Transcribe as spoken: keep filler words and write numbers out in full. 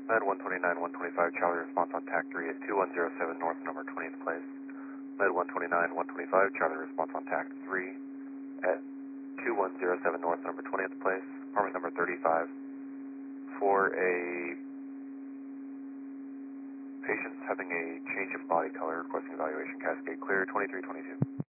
Med one twenty-nine, one twenty-five, Charlie response on TAC three at two one zero seven North number twentieth place. Med one twenty-nine, one twenty-five, Charlie response on TAC three at two one zero seven North number twentieth place. Army number thirty-five for a patient having a change in body color, requesting evaluation cascade clear, twenty-three twenty-two.